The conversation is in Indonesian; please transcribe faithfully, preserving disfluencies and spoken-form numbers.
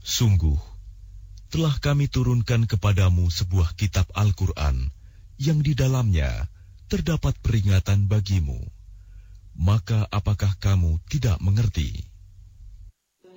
Sungguh, telah kami turunkan kepadamu sebuah kitab Al-Quran yang di dalamnya terdapat peringatan bagimu. Maka apakah kamu tidak mengerti?